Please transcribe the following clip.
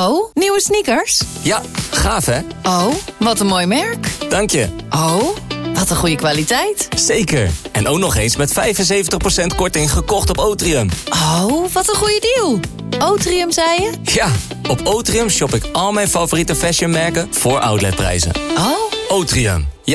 Oh, nieuwe sneakers? Ja, gaaf hè? Oh, wat een mooi merk. Dank je. Oh, wat een goede kwaliteit. Zeker. En ook nog eens met 75% korting gekocht op Otrium. Oh, wat een goede deal. Otrium, zei je? Ja, op Otrium shop ik al mijn favoriete fashionmerken voor outletprijzen. Oh. Otrium.